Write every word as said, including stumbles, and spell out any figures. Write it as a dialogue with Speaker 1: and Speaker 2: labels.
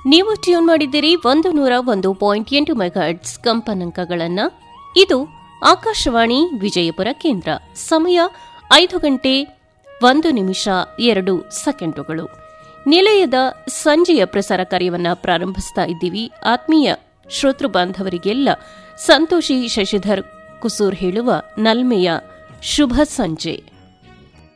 Speaker 1: ನೀವು ಟ್ಯೂನ್ ಮಾಡಿದ್ದೀರಿ ಒಂದು ನೂರ ಒಂದು ಪಾಯಿಂಟ್ ಎಂಟು ಮೆಗಾಹರ್ಟ್ಸ್ ಕಂಪನಾಂಕಗಳನ್ನು. ಇದು ಆಕಾಶವಾಣಿ ವಿಜಯಪುರ ಕೇಂದ್ರ. ಸಮಯ ಐದು ಗಂಟೆ ಒಂದು ನಿಮಿಷ ಎರಡು ಸೆಕೆಂಡುಗಳು. ನಿಲಯದ ಸಂಜೆಯ ಪ್ರಸಾರ ಕಾರ್ಯವನ್ನು ಪ್ರಾರಂಭಿಸ್ತಾ ಇದ್ದೀವಿ. ಆತ್ಮೀಯ ಶ್ರೋತೃ ಬಾಂಧವರಿಗೆಲ್ಲ ಸಂತೋಷಿ ಶಶಿಧರ್ ಕುಸೂರ್ ಹೇಳುವ ನಲ್ಮೆಯ ಶುಭ ಸಂಜೆ.